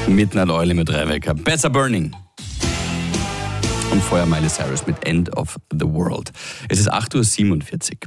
Midnight Oil mit Drei-Wecker. Better Burning. Und vorher Miley Cyrus mit End of the World. Es ist 8.47 Uhr.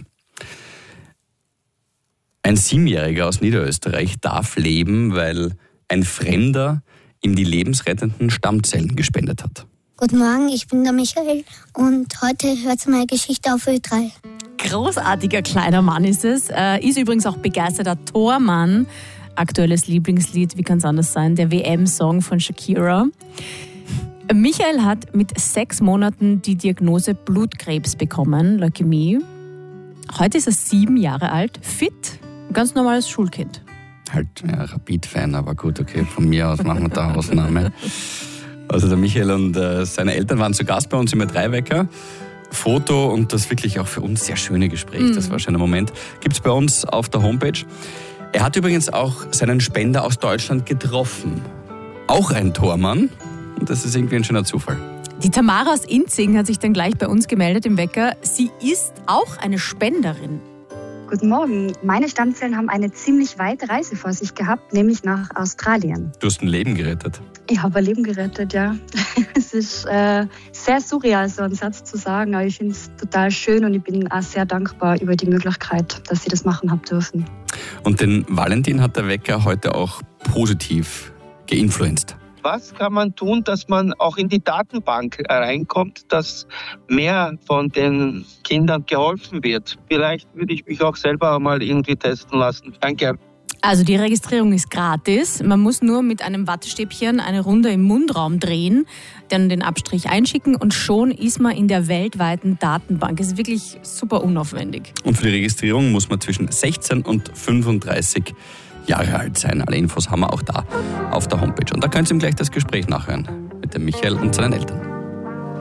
Ein 7-Jähriger aus Niederösterreich darf leben, weil ein Fremder ihm die lebensrettenden Stammzellen gespendet hat. Guten Morgen, ich bin der Michael und heute hört meine Geschichte auf Ö3. Großartiger kleiner Mann ist es. Ist übrigens auch begeisterter Tormann. Aktuelles Lieblingslied, wie kann es anders sein, der WM-Song von Shakira. Michael hat mit 6 Monaten die Diagnose Blutkrebs bekommen, Leukämie. Heute ist er 7 Jahre alt, fit, ein ganz normales Schulkind. Halt, ja, Rapid-Fan, aber gut, okay, von mir aus machen wir da Ausnahme. Also der Michael und seine Eltern waren zu Gast bei uns im Drei-Wecker. Foto und das wirklich auch für uns sehr schöne Gespräch, das war ein schöner Moment, gibt es bei uns auf der Homepage. Er hat übrigens auch seinen Spender aus Deutschland getroffen. Auch ein Tormann. Und das ist irgendwie ein schöner Zufall. Die Tamara aus Inzing hat sich dann gleich bei uns gemeldet im Wecker. Sie ist auch eine Spenderin. Guten Morgen. Meine Stammzellen haben eine ziemlich weite Reise vor sich gehabt, nämlich nach Australien. Du hast ein Leben gerettet. Ich habe ein Leben gerettet, ja. Es ist sehr surreal, so einen Satz zu sagen, aber ich finde es total schön und ich bin auch sehr dankbar über die Möglichkeit, dass ich das machen habe dürfen. Und den Valentin hat der Wecker heute auch positiv geinfluenzt. Was kann man tun, dass man auch in die Datenbank reinkommt, dass mehr von den Kindern geholfen wird? Vielleicht würde ich mich auch selber mal irgendwie testen lassen. Danke. Also die Registrierung ist gratis. Man muss nur mit einem Wattestäbchen eine Runde im Mundraum drehen, dann den Abstrich einschicken und schon ist man in der weltweiten Datenbank. Es ist wirklich super unaufwendig. Und für die Registrierung muss man zwischen 16 und 35 Jahre alt sein. Alle Infos haben wir auch da auf der Homepage. Und da könnt ihr ihm gleich das Gespräch nachhören mit dem Michael und seinen Eltern.